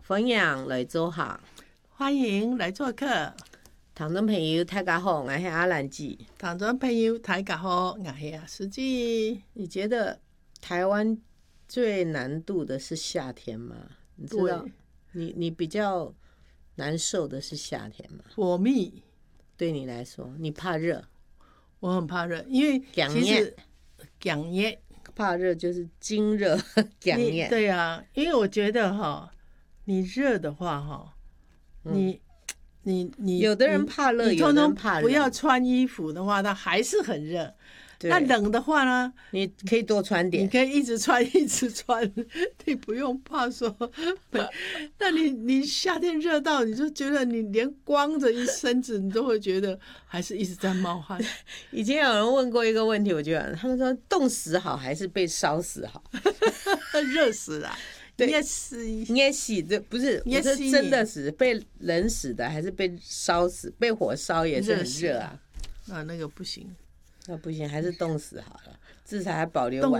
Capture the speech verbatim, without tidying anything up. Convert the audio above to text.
分享来做客， 欢迎来做客。 听众朋友大家好，我是阿兰姐。 听众朋友大家好，我是阿司机。 你觉得台湾最难度的是夏天吗？你知道，你你比较难受的是夏天吗？ 我蜜， 对你来说，你怕热？ 我很怕热，因为其实讲热， 怕热就是惊热，讲热。 对啊，因为我觉得哈，你热的话哈，你。你你有的人怕热， 有的人怕冷。不要穿衣服的话，它还是很热。那冷的话呢， 你可以多穿点， 你可以一直穿一直穿，你不用怕说。那你你夏天热到，你就觉得你连光着一身子，你都会觉得还是一直在冒汗。 以前有人问过一个问题，我觉得他们说冻死好还是被烧死好？ 热死了。 捏死，捏死，这不是，我是真的死，被冷死的，还是被烧死？被火烧也是很热啊。 啊，那个不行， 那不行，还是冻死好了，至少还保留完